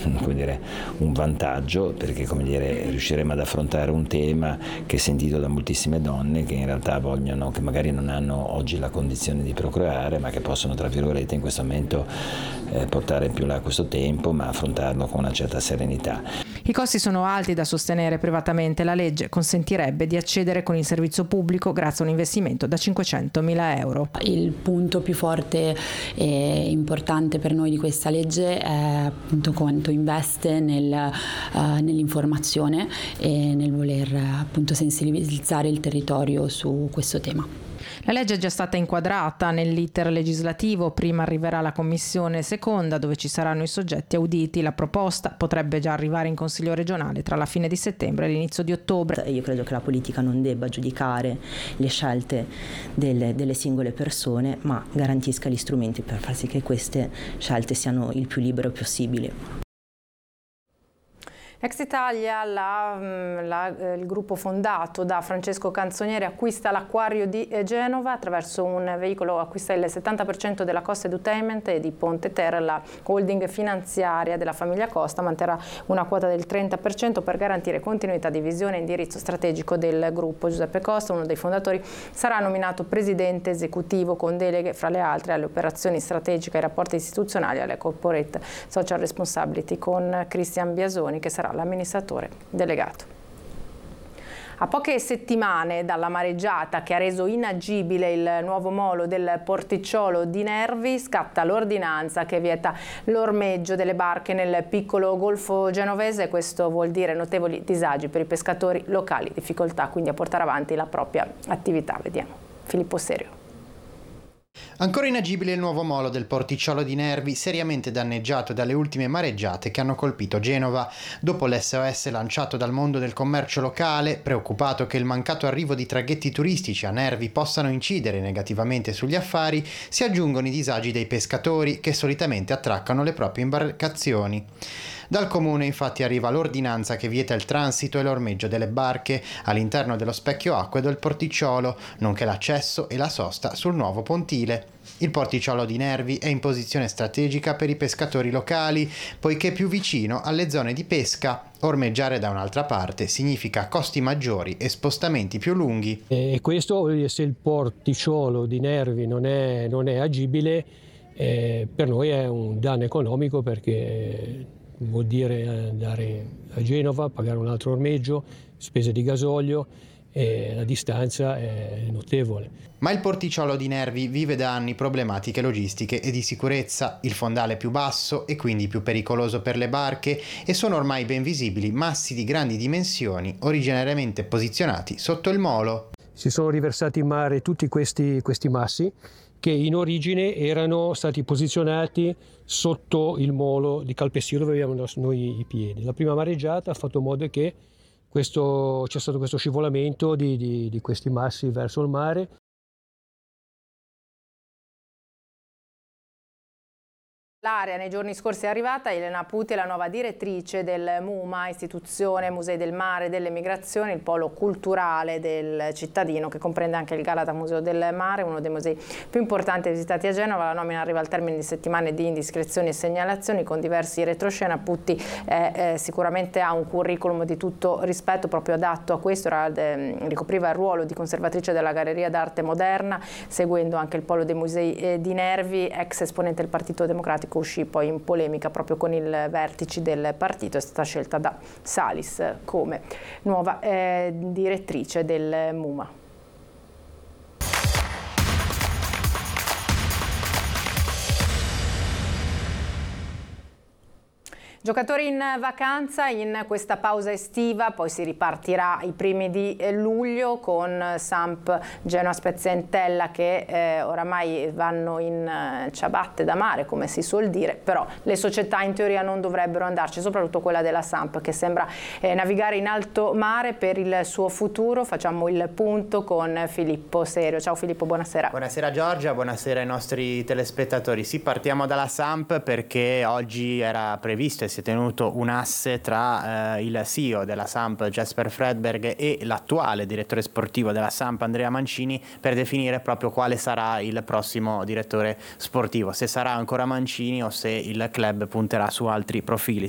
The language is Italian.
come dire, un vantaggio, perché come dire, riusciremo ad affrontare un tema che è sentito da moltissime donne che in realtà vogliono, che magari non hanno oggi la condizione di procreare, ma che possono, tra virgolette, in questo momento portare più là questo tempo, ma affrontarlo con una certa serenità. I costi sono alti da sostenere privatamente. La legge consentirebbe di accedere con il servizio pubblico grazie a un investimento da 500.000 euro. Il punto più forte e importante per noi di questa legge è appunto quanto investe nell'informazione e nel voler appunto sensibilizzare il territorio su questo tema. La legge è già stata inquadrata nell'iter legislativo, prima arriverà la commissione seconda dove ci saranno i soggetti auditi. La proposta potrebbe già arrivare in Consiglio regionale tra la fine di settembre e l'inizio di ottobre. Io credo che la politica non debba giudicare le scelte delle singole persone, ma garantisca gli strumenti per far sì che queste scelte siano il più libere possibile. Ex Italia, il gruppo fondato da Francesco Canzonieri, acquista l'acquario di Genova. Attraverso un veicolo acquista il 70% della Costa Edutainment e di Ponte Terra. La holding finanziaria della famiglia Costa manterrà una quota del 30% per garantire continuità di visione e indirizzo strategico del gruppo. Giuseppe Costa, uno dei fondatori, sarà nominato presidente esecutivo con deleghe, fra le altre, alle operazioni strategiche, ai rapporti istituzionali e alle corporate social responsibility, con Cristian Biasoni, che sarà l'amministratore delegato. A poche settimane dalla mareggiata che ha reso inagibile il nuovo molo del porticciolo di Nervi, scatta l'ordinanza che vieta l'ormeggio delle barche nel piccolo golfo genovese. Questo vuol dire notevoli disagi per i pescatori locali, difficoltà quindi a portare avanti la propria attività. Vediamo. Filippo Serio. Ancora inagibile il nuovo molo del porticciolo di Nervi, seriamente danneggiato dalle ultime mareggiate che hanno colpito Genova. Dopo l'SOS lanciato dal mondo del commercio locale, preoccupato che il mancato arrivo di traghetti turistici a Nervi possano incidere negativamente sugli affari, si aggiungono i disagi dei pescatori che solitamente attraccano le proprie imbarcazioni. Dal comune infatti arriva l'ordinanza che vieta il transito e l'ormeggio delle barche all'interno dello specchio acque del porticciolo, nonché l'accesso e la sosta sul nuovo pontile. Il porticciolo di Nervi è in posizione strategica per i pescatori locali, poiché più vicino alle zone di pesca. Ormeggiare da un'altra parte significa costi maggiori e spostamenti più lunghi. E questo, se il porticciolo di Nervi non è agibile, per noi è un danno economico, perché vuol dire andare a Genova, pagare un altro ormeggio, spese di gasolio, e la distanza è notevole. Ma il porticciolo di Nervi vive da anni problematiche logistiche e di sicurezza, il fondale più basso e quindi più pericoloso per le barche, e sono ormai ben visibili massi di grandi dimensioni originariamente posizionati sotto il molo. Si sono riversati in mare tutti questi massi che in origine erano stati posizionati sotto il molo di calpestio dove abbiamo noi i piedi. La prima mareggiata ha fatto in modo che c'è stato questo scivolamento di questi massi verso il mare. L'area nei giorni scorsi è arrivata. Elena Puti è la nuova direttrice del MUMA, istituzione Musei del Mare e delle Migrazioni, il polo culturale del cittadino che comprende anche il Galata Museo del Mare, uno dei musei più importanti visitati a Genova. La nomina arriva al termine di settimane di indiscrezioni e segnalazioni con diversi retroscena. Puti sicuramente ha un curriculum di tutto rispetto, proprio adatto a questo. Ricopriva il ruolo di conservatrice della Galleria d'Arte Moderna, seguendo anche il polo dei musei di Nervi. Ex esponente del Partito Democratico, uscì poi in polemica proprio con i vertici del partito. È stata scelta da Salis come nuova direttrice del MUMA. Giocatori in vacanza in questa pausa estiva, poi si ripartirà i primi di luglio con Samp, Genoa, Spezia e Entella che oramai vanno in ciabatte da mare, come si suol dire, però le società in teoria non dovrebbero andarci, soprattutto quella della Samp che sembra navigare in alto mare per il suo futuro. Facciamo il punto con Filippo Serio. Ciao Filippo, buonasera. Buonasera Giorgia, buonasera ai nostri telespettatori. Sì, partiamo dalla Samp perché oggi era previsto e si è tenuto un asse tra il CEO della Samp Jesper Fredberg e l'attuale direttore sportivo della Samp Andrea Mancini per definire proprio quale sarà il prossimo direttore sportivo, se sarà ancora Mancini o se il club punterà su altri profili.